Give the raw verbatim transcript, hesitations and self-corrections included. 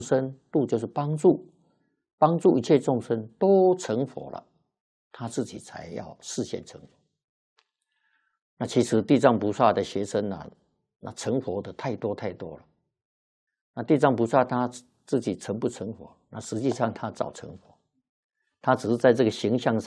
生，度就是帮助，帮助一切众生都成佛了，他自己才要示现成佛。那其实地藏菩萨的学生啊，那成佛的太多太多了。那地藏菩萨他自己成不成佛？那实际上他早成佛，他只是在这个形象上。